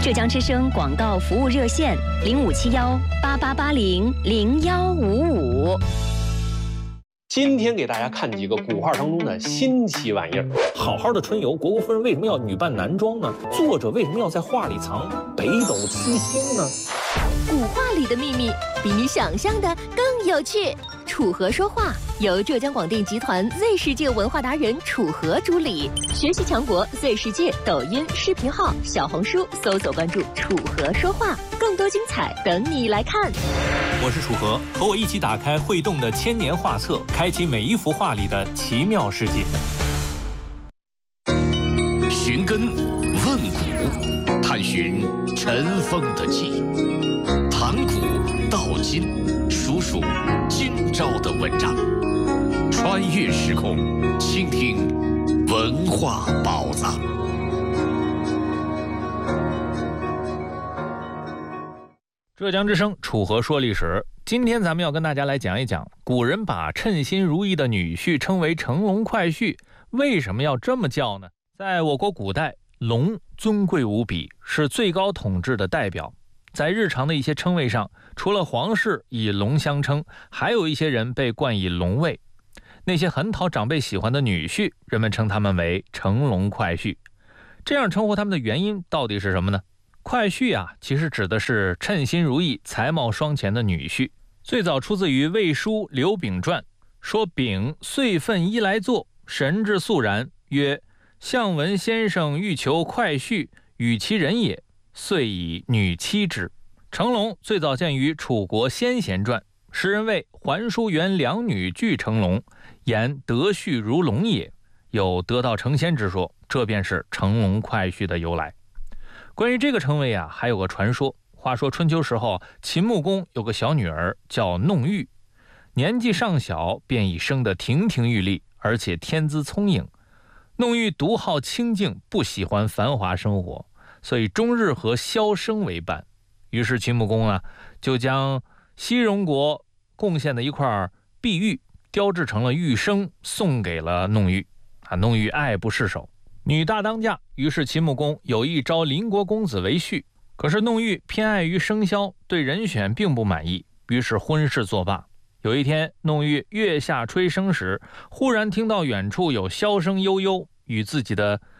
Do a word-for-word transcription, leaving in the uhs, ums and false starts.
浙江之声广告服务热线零五七幺八八八零零幺五五。 今天给大家看几个古画当中的新奇玩意儿。 好好的春游，虢国夫人为什么要女扮男装呢？作者为什么要在画里藏北斗七星呢？ 古画里的秘密比你想象的更有趣。楚河说话由浙江广电集团 Z 世界文化达人楚河主理，学习强国 Z 世界抖音视频号、小红书搜索关注楚河说话，更多精彩等你来看。 我是楚河，和我一起打开会动的千年画册，开启每一幅画里的奇妙世界。 寻根问古，探寻尘封的记，盘古道今，数数今朝的文章，穿越时空，倾听文化宝藏。 浙江之声楚河说历史，今天咱们要跟大家来讲一讲，古人把称心如意的女婿称为乘龙快婿，为什么要这么叫呢？在我国古代，龙尊贵无比，是最高统治的代表。在日常的一些称谓上，除了皇室以龙相称，还有一些人被冠以龙位。那些很讨长辈喜欢的女婿，人们称他们为乘龙快婿。这样称呼他们的原因到底是什么呢？快婿啊，其实指的是称心如意、才貌双全的女婿。最早出自于《魏书·刘秉传》，说秉岁分衣来坐，神志肃然，曰：相闻先生欲求快婿，与其人也，遂以女妻之。乘龙最早见于楚国先贤传，诗人谓桓叔元两女俱乘龙，言得婿如龙也，有得道成仙之说，这便是乘龙快婿的由来。关于这个称谓啊，还有个传说。话说春秋时候，秦穆公有个小女儿叫弄玉，年纪尚小，便已生得亭亭玉立，而且天资聪颖。弄玉独好清静，不喜欢繁华生活，所以终日和萧生为伴。于是秦穆公啊，就将西戎国贡献的一块碧玉雕制成了玉生，送给了弄玉。啊，弄玉爱不释手，女大当嫁。于是秦穆公有意招邻国公子为婿，可是弄玉偏爱于生肖，对人选并不满意，于是婚事作罢。有一天，弄玉月下吹笙时，忽然听到远处有箫声悠悠，与自己的